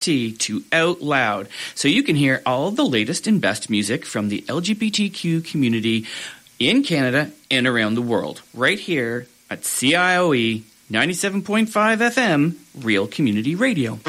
to Out Loud, so you can hear all the latest and best music from the LGBTQ community in Canada and around the world, right here at CIOE 97.5 FM, Real Community Radio.